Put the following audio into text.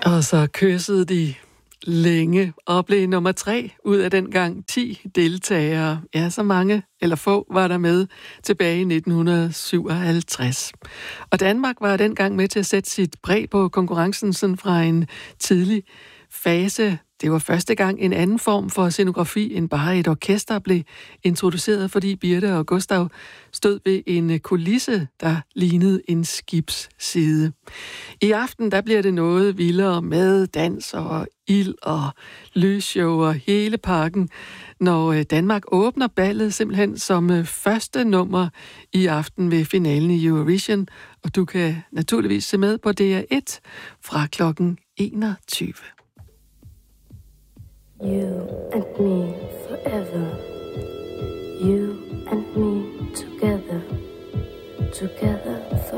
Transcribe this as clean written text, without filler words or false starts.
Og så kyssede de længe og blev nummer 3 ud af dengang 10 deltagere. Ja, så mange eller få var der med tilbage i 1957. Og Danmark var dengang med til at sætte sit præg på konkurrencen sådan fra en tidlig fase. Det var første gang en anden form for scenografi end bare et orkester blev introduceret, fordi Birte og Gustav stod ved en kulisse, der lignede en skibsside. I aften der bliver det noget vildere med dans og ild og lysshow og hele pakken, når Danmark åbner ballet simpelthen som første nummer i aften ved finalen i Eurovision. Og du kan naturligvis se med på DR1 fra klokken 21. You and me forever. You and me together. Together forever.